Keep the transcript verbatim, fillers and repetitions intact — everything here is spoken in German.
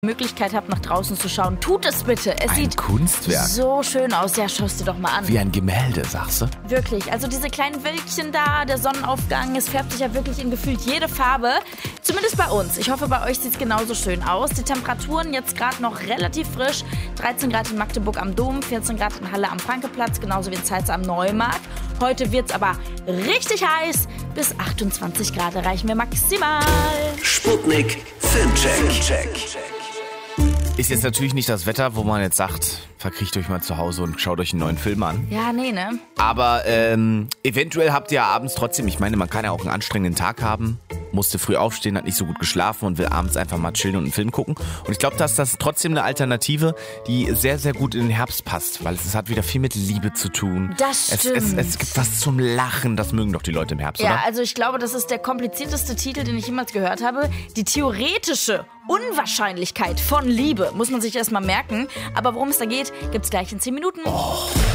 Möglichkeit habt, nach draußen zu schauen, tut es bitte. Es Ein sieht Kunstwerk. so schön aus. Ja, schau es dir doch mal an. Wie ein Gemälde, sagst du? Wirklich. Also diese kleinen Wölkchen da, der Sonnenaufgang, es färbt sich ja wirklich in gefühlt jede Farbe. Zumindest bei uns. Ich hoffe, bei euch sieht es genauso schön aus. Die Temperaturen jetzt gerade noch relativ frisch. dreizehn Grad in Magdeburg am Dom, vierzehn Grad in Halle am Frankeplatz, genauso wie in Zeitz am Neumarkt. Heute wird es aber richtig heiß. Bis achtundzwanzig Grad erreichen wir maximal. Sputnik Filmcheck. Ist jetzt natürlich nicht das Wetter, wo man jetzt sagt, verkriecht euch mal zu Hause und schaut euch einen neuen Film an. Ja, nee, ne? Aber ähm, eventuell habt ihr ja abends trotzdem, ich meine, man kann ja auch einen anstrengenden Tag haben, musste früh aufstehen, hat nicht so gut geschlafen und will abends einfach mal chillen und einen Film gucken. Und ich glaube, dass das trotzdem eine Alternative, die sehr, sehr gut in den Herbst passt, weil es hat wieder viel mit Liebe zu tun. Das Es, stimmt. es, es gibt was zum Lachen, das mögen doch die Leute im Herbst, Ja, oder? also ich glaube, das ist der komplizierteste Titel, den ich jemals gehört habe. Die theoretische Unwahrscheinlichkeit von Liebe. Muss man sich erstmal merken. Aber worum es da geht, gibt's gleich in zehn Minuten. Oh.